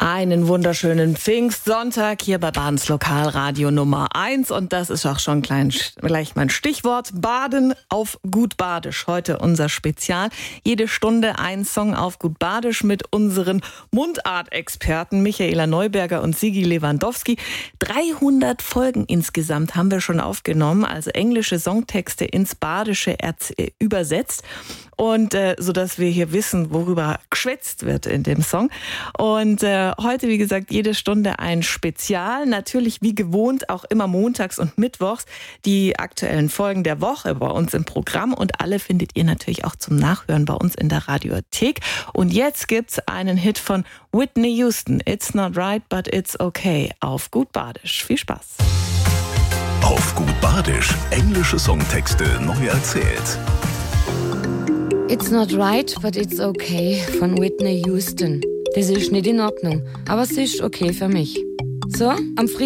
Einen wunderschönen Pfingstsonntag hier bei Badens Lokalradio Nummer 1 und das ist auch schon gleich mein Stichwort. Baden auf Gut Badisch. Heute unser Spezial. Jede Stunde ein Song auf Gut Badisch mit unseren Mundartexperten Michaela Neuberger und Sigi Lewandowski. 300 Folgen insgesamt haben wir schon aufgenommen, also englische Songtexte ins Badische übersetzt. Und so dass wir hier wissen, worüber geschwätzt wird in dem Song. Und heute, wie gesagt, jede Stunde ein Spezial. Natürlich wie gewohnt auch immer montags und mittwochs die aktuellen Folgen der Woche bei uns im Programm. Und alle findet ihr natürlich auch zum Nachhören bei uns in der Radiothek. Und jetzt gibt's einen Hit von Whitney Houston. It's not right, but it's okay. Auf Gut Badisch. Viel Spaß. Auf Gut Badisch. Englische Songtexte neu erzählt. It's not right, but it's okay von Whitney Houston. Das ist nicht in Ordnung, aber es ist okay für mich. So, am